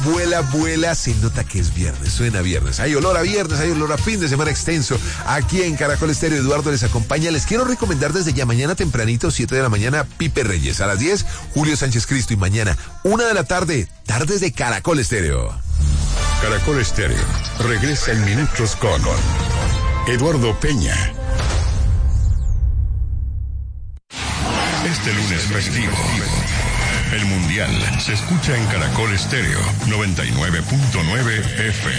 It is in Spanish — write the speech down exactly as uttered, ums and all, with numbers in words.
Vuela, vuela, se nota que es viernes, suena viernes. Hay olor a viernes, hay olor a fin de semana extenso. Aquí en Caracol Estéreo, Eduardo les acompaña. Les quiero recomendar desde ya mañana tempranito, siete de la mañana, Pipe Reyes. A las diez, Julio Sánchez Cristo. Y mañana, una de la tarde, tardes de Caracol Estéreo. Caracol Estéreo regresa en minutos con Eduardo Peña. Este lunes festivo, el Mundial se escucha en Caracol Estéreo noventa y nueve punto nueve F M.